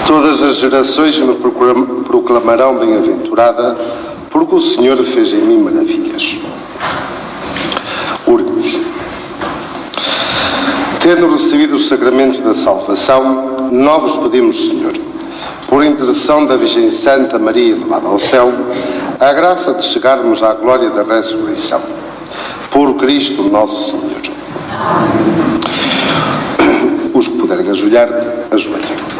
Todas as gerações me proclamarão bem-aventurada, porque o Senhor fez em mim maravilhas. Oremos. Tendo recebido os sacramentos da salvação, nós vos pedimos, Senhor, por intercessão da Virgem Santa Maria elevada ao céu, a graça de chegarmos à glória da ressurreição. Por Cristo nosso Senhor. Os que puderem ajoelhar, ajoelhem.